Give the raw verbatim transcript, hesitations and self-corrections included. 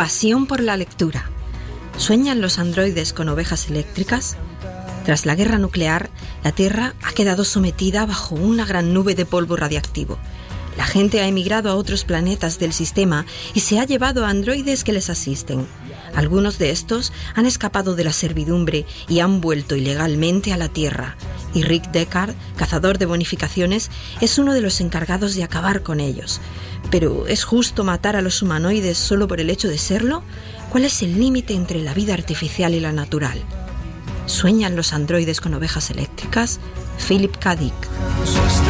Pasión por la lectura. ¿Sueñan los androides con ovejas eléctricas? Tras la guerra nuclear, la Tierra ha quedado sometida bajo una gran nube de polvo radiactivo. La gente ha emigrado a otros planetas del sistema y se ha llevado a androides que les asisten. Algunos de estos han escapado de la servidumbre y han vuelto ilegalmente a la Tierra. Y Rick Deckard, cazador de bonificaciones, es uno de los encargados de acabar con ellos. ¿Pero es justo matar a los humanoides solo por el hecho de serlo? ¿Cuál es el límite entre la vida artificial y la natural? ¿Sueñan los androides con ovejas eléctricas? Philip K. Dick.